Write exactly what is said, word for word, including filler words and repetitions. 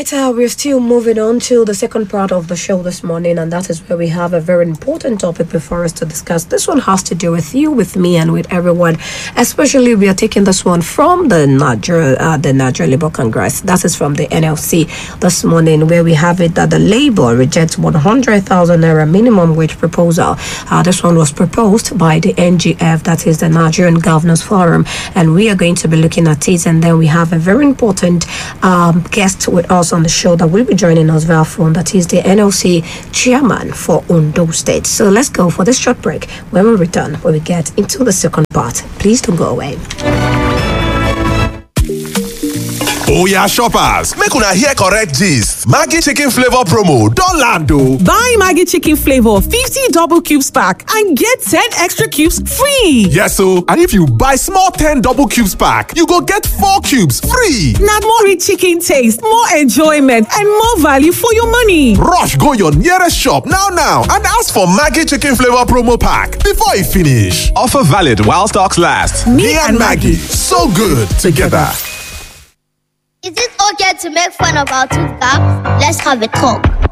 right, uh, we're still moving on to the second part of the show this morning, and that is where we have a very important topic before us to discuss. This one has to do with you, with me, and with everyone. Especially, we are taking this one from the Nigeria, uh, the Nigeria Labour Congress. That is from the N L C this morning, where we have it that the Labour rejects one hundred thousand naira minimum wage proposal. Uh, this one was proposed by the N G F, that is the Nigerian Governors Forum, and we are going to be looking at it. And then we have a very important um, guest with us on the show that will be joining us via phone. That is the N L C chairman for Ondo State. So let's go for this short break. When we return, when we get into the second part, please don't go away. Oya shoppers, make una hear correct gist. Maggi chicken flavor promo don land o. Buy Maggi chicken flavor fifty double cubes pack and get ten extra cubes free. Yes o, and if you buy small ten double cubes pack, you go get four cubes free. Na more rich chicken taste, more enjoyment, and more value for your money. Rush go your nearest shop now now and ask for Maggi chicken flavor promo pack before e finish. Offer valid while stocks last. Me, Me and Maggi, so good together. Is it okay to make fun of our tooth gap? Let's have a talk.